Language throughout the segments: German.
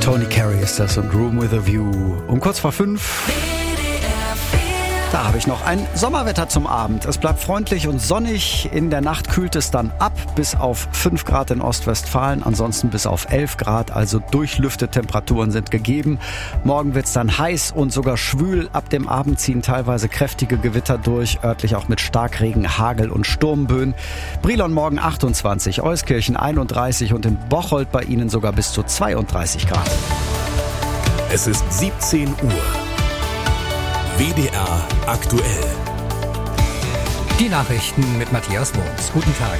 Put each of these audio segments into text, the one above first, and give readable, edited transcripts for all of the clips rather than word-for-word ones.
Tony Carey ist das und Room with a View. Um kurz vor 5. Da habe ich noch ein Sommerwetter zum Abend. Es bleibt freundlich und sonnig. In der Nacht kühlt es dann ab bis auf 5 Grad in Ostwestfalen. Ansonsten bis auf 11 Grad. Also Durchlüftetemperaturen sind gegeben. Morgen wird es dann heiß und sogar schwül. Ab dem Abend ziehen teilweise kräftige Gewitter durch. Örtlich auch mit Starkregen, Hagel und Sturmböen. Brilon morgen 28, Euskirchen 31 und in Bocholt bei Ihnen sogar bis zu 32 Grad. Es ist 17 Uhr. WDR aktuell. Die Nachrichten mit Matthias Wurms. Guten Tag.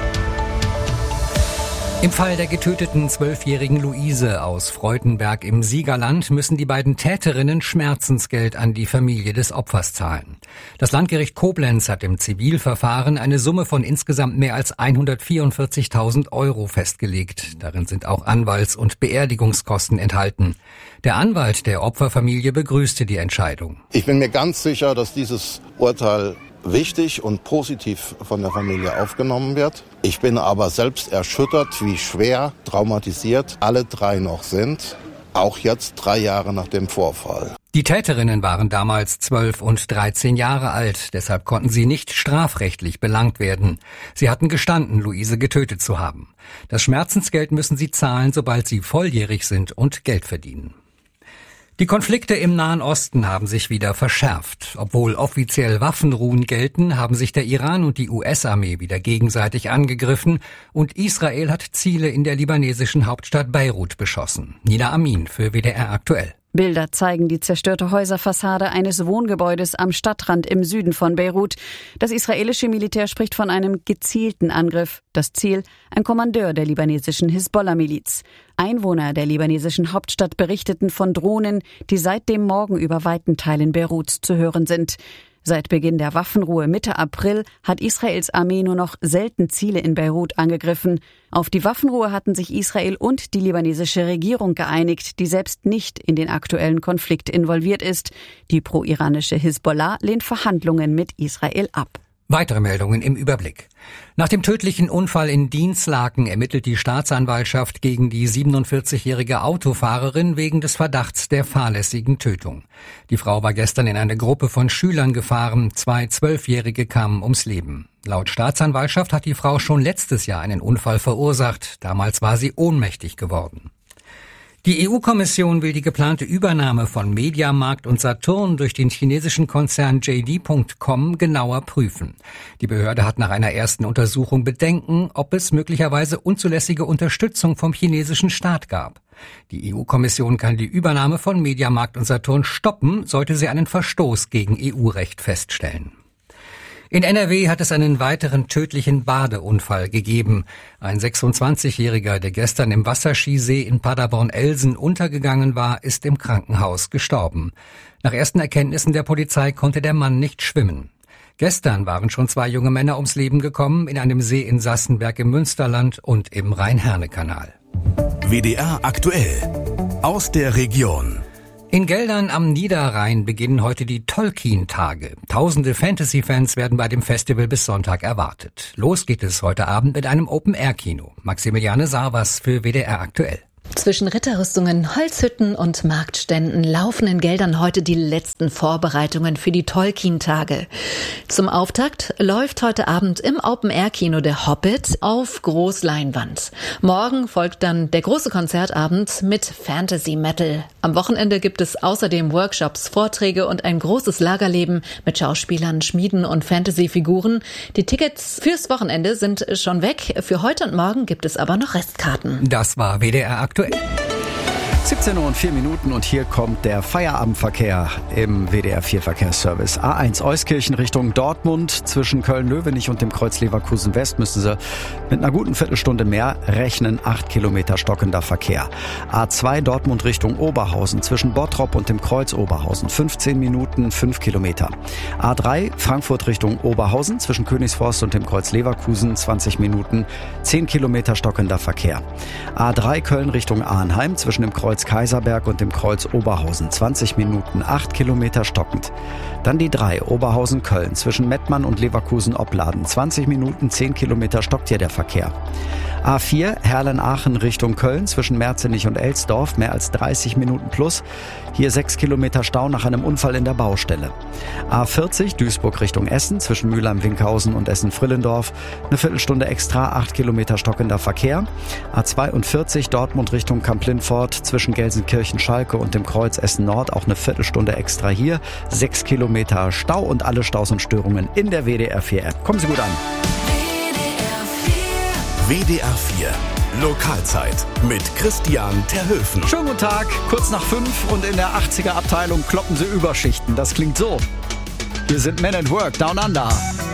Im Fall der getöteten 12-jährigen Luise aus Freudenberg im Siegerland müssen die beiden Täterinnen Schmerzensgeld an die Familie des Opfers zahlen. Das Landgericht Koblenz hat im Zivilverfahren eine Summe von insgesamt mehr als 144.000 € festgelegt. Darin sind auch Anwalts- und Beerdigungskosten enthalten. Der Anwalt der Opferfamilie begrüßte die Entscheidung. Ich bin mir ganz sicher, dass dieses Urteil wichtig und positiv von der Familie aufgenommen wird. Ich bin aber selbst erschüttert, wie schwer traumatisiert alle drei noch sind, auch jetzt 3 Jahre nach dem Vorfall. Die Täterinnen waren damals 12 und 13 Jahre alt, deshalb konnten sie nicht strafrechtlich belangt werden. Sie hatten gestanden, Luise getötet zu haben. Das Schmerzensgeld müssen sie zahlen, sobald sie volljährig sind und Geld verdienen. Die Konflikte im Nahen Osten haben sich wieder verschärft. Obwohl offiziell Waffenruhen gelten, haben sich der Iran und die US-Armee wieder gegenseitig angegriffen und Israel hat Ziele in der libanesischen Hauptstadt Beirut beschossen. Nina Amin für WDR aktuell. Bilder zeigen die zerstörte Häuserfassade eines Wohngebäudes am Stadtrand im Süden von Beirut. Das israelische Militär spricht von einem gezielten Angriff. Das Ziel, ein Kommandeur der libanesischen Hisbollah-Miliz. Einwohner der libanesischen Hauptstadt berichteten von Drohnen, die seit dem Morgen über weiten Teilen Beiruts zu hören sind. Seit Beginn der Waffenruhe Mitte April hat Israels Armee nur noch selten Ziele in Beirut angegriffen. Auf die Waffenruhe hatten sich Israel und die libanesische Regierung geeinigt, die selbst nicht in den aktuellen Konflikt involviert ist. Die pro-iranische Hisbollah lehnt Verhandlungen mit Israel ab. Weitere Meldungen im Überblick. Nach dem tödlichen Unfall in Dinslaken ermittelt die Staatsanwaltschaft gegen die 47-jährige Autofahrerin wegen des Verdachts der fahrlässigen Tötung. Die Frau war gestern in eine Gruppe von Schülern gefahren. 2 12-Jährige kamen ums Leben. Laut Staatsanwaltschaft hat die Frau schon letztes Jahr einen Unfall verursacht. Damals war sie ohnmächtig geworden. Die EU-Kommission will die geplante Übernahme von Mediamarkt und Saturn durch den chinesischen Konzern JD.com genauer prüfen. Die Behörde hat nach einer ersten Untersuchung Bedenken, ob es möglicherweise unzulässige Unterstützung vom chinesischen Staat gab. Die EU-Kommission kann die Übernahme von Mediamarkt und Saturn stoppen, sollte sie einen Verstoß gegen EU-Recht feststellen. In NRW hat es einen weiteren tödlichen Badeunfall gegeben. Ein 26-Jähriger, der gestern im Wasserskisee in Paderborn-Elsen untergegangen war, ist im Krankenhaus gestorben. Nach ersten Erkenntnissen der Polizei konnte der Mann nicht schwimmen. Gestern waren schon 2 junge Männer ums Leben gekommen, in einem See in Sassenberg im Münsterland und im Rhein-Herne-Kanal. WDR aktuell. Aus der Region. In Geldern am Niederrhein beginnen heute die Tolkien-Tage. Tausende Fantasy-Fans werden bei dem Festival bis Sonntag erwartet. Los geht es heute Abend mit einem Open-Air-Kino. Maximiliane Sarvas für WDR aktuell. Zwischen Ritterrüstungen, Holzhütten und Marktständen laufen in Geldern heute die letzten Vorbereitungen für die Tolkien-Tage. Zum Auftakt läuft heute Abend im Open-Air-Kino der Hobbit auf Großleinwand. Morgen folgt dann der große Konzertabend mit Fantasy-Metal. Am Wochenende gibt es außerdem Workshops, Vorträge und ein großes Lagerleben mit Schauspielern, Schmieden und Fantasy-Figuren. Die Tickets fürs Wochenende sind schon weg. Für heute und morgen gibt es aber noch Restkarten. Das war WDR aktuell. 17:04 und hier kommt der Feierabendverkehr im WDR 4 Verkehrsservice. A1 Euskirchen Richtung Dortmund. Zwischen Köln-Löwenich und dem Kreuz Leverkusen West müssen Sie mit einer guten Viertelstunde mehr rechnen. 8 Kilometer stockender Verkehr. A2 Dortmund Richtung Oberhausen. Zwischen Bottrop und dem Kreuz Oberhausen 15 Minuten, 5 Kilometer. A3 Frankfurt Richtung Oberhausen. Zwischen Königsforst und dem Kreuz Leverkusen 20 Minuten, 10 Kilometer stockender Verkehr. A3 Köln Richtung Arnheim. Zwischen dem Kreuz Kreuz Kaiserberg und dem Kreuz Oberhausen 20 Minuten, 8 Kilometer stockend. Dann die 3 Oberhausen-Köln zwischen Mettmann und Leverkusen-Opladen 20 Minuten, 10 Kilometer stockt hier der Verkehr. A4 Herlen-Aachen Richtung Köln zwischen Merzenich und Elsdorf mehr als 30 Minuten plus. Hier 6 Kilometer Stau nach einem Unfall in der Baustelle. A40 Duisburg Richtung Essen zwischen Mülheim-Winkhausen und Essen-Frillendorf eine Viertelstunde extra, 8 Kilometer stockender Verkehr. A42 Dortmund Richtung Kamp-Lintfort zwischen Gelsenkirchen-Schalke und dem Kreuz Essen-Nord auch eine Viertelstunde extra hier. 6 Kilometer Stau und alle Staus und Störungen in der WDR 4 App. Kommen Sie gut an. WDR 4 Lokalzeit mit Christian Terhöfen. Schönen guten Tag, kurz nach 5 und in der 80er Abteilung kloppen sie Überschichten. Das klingt so. Wir sind Men at Work, Down Under.